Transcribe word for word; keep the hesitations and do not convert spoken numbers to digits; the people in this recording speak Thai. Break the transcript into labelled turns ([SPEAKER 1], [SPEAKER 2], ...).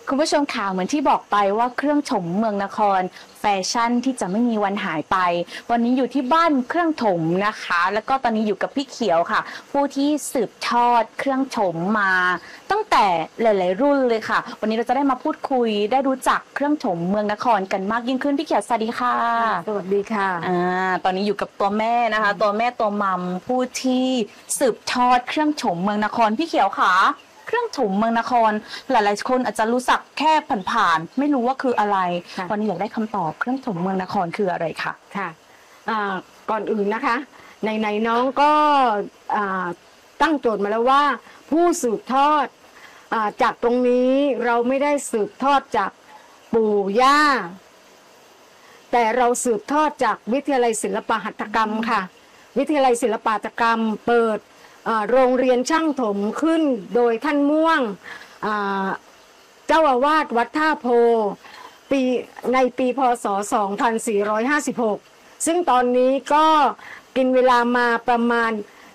[SPEAKER 1] คุณผู้ชมข่าวเหมือนที่บอกไปว่าเครื่องถมเมืองนครแฟชั่นที่จะไม่มีวันหายไปวันนี้อยู่ที่บ้านเครื่องถมนะคะแล้วก็ตอนนี้อยู่กับพี่เขียวค่ะผู้ที่สืบทอดเครื่องถมมาตั้งแต่หลายๆรุ่นเลยค่ะวันนี้เราจะได้มาพูดคุยได้รู้จักเครื่องถมเมืองนครกันมากยิ่งขึ้นพี่เขียวสวัสดีค่ะ
[SPEAKER 2] สวัสดีค่ะ
[SPEAKER 1] อ่าตอนนี้อยู่กับตัวแม่นะคะตัวแม่ตัวมัมผู้ที่สืบทอดเครื่องถมเมืองนครพี่เขียวค่ะเครื่องถมเมืองนครหลายๆคนอาจจะรู้จักแค่ผ่านๆไม่รู้ว่าคืออะไรวันนี้อยากได้คำตอบเครื่องถมเมืองนครคืออะไรคะ
[SPEAKER 2] ค่ะก่อนอื่นนะคะในในน้องก็ตั้งโจทย์มาแล้วว่าผู้สืบทอดจากตรงนี้เราไม่ได้สืบทอดจากปู่ย่าแต่เราสืบทอดจากวิทยาลัยศิลปหัตถกรรมค่ะวิทยาลัยศิลปหัตถกรรมเปิดโรงเรียนช่างถมขึ้นโดยท่านม่วงเจ้าอาวาสวัดท่าโพปีในปีพ.ศ. สองพันสี่ร้อยห้าสิบหกซึ่งตอนนี้ก็กินเวลามาประมาณ